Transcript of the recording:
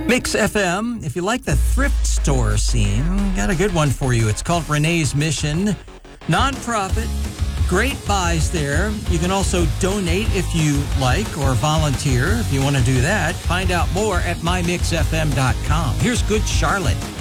Mix FM, if you like the thrift store scene, got a good one for you. It's called Renee's Mission. Nonprofit, great buys there. You can also donate if you like or volunteer if you want to do that. Find out more at mymixfm.com. Here's Good Charlotte.